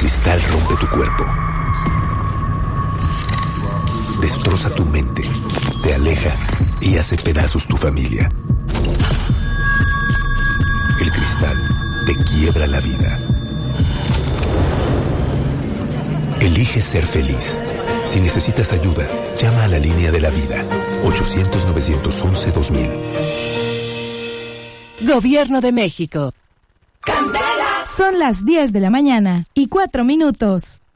cristal rompe tu cuerpo. Destroza tu mente, te aleja y hace pedazos tu familia. El cristal te quiebra la vida. Elige ser feliz. Si necesitas ayuda, llama a la línea de la vida. 800-911-2000. Gobierno de México. Son las 10 de la mañana y 4 minutos.